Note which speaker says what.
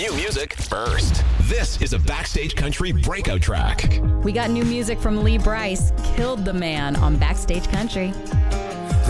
Speaker 1: New music first. This is a Backstage Country breakout track.
Speaker 2: We got new music from Lee Brice, Killed the Man on Backstage Country.